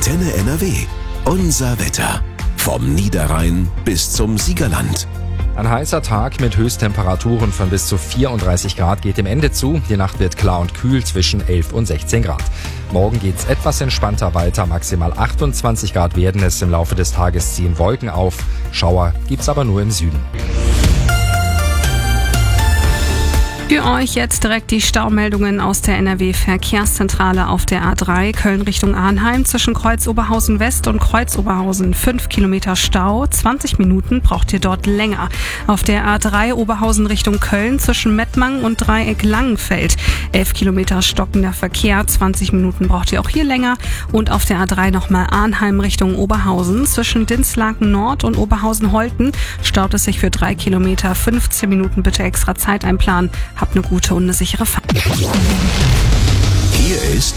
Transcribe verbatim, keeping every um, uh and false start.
Antenne N R W. Unser Wetter. Vom Niederrhein bis zum Siegerland. Ein heißer Tag mit Höchsttemperaturen von bis zu vierunddreißig Grad geht dem Ende zu. Die Nacht wird klar und kühl zwischen elf und sechzehn Grad. Morgen geht's etwas entspannter weiter. Maximal achtundzwanzig Grad werden es. Im Laufe des Tages ziehen Wolken auf. Schauer gibt's aber nur im Süden. Für euch jetzt direkt die Staumeldungen aus der N R W-Verkehrszentrale auf der A drei Köln Richtung Arnheim zwischen Kreuz Oberhausen West und Kreuz Oberhausen. fünf Kilometer Stau, zwanzig Minuten braucht ihr dort länger. Auf der A drei Oberhausen Richtung Köln zwischen Mettmann und Dreieck Langenfeld. elf Kilometer stockender Verkehr, zwanzig Minuten braucht ihr auch hier länger. Und auf der A drei nochmal Arnheim Richtung Oberhausen zwischen Dinslaken Nord und Oberhausen-Holten staut es sich für drei Kilometer, fünfzehn Minuten bitte extra Zeit einplanen. Habt eine gute und eine sichere Fahrt. Hier ist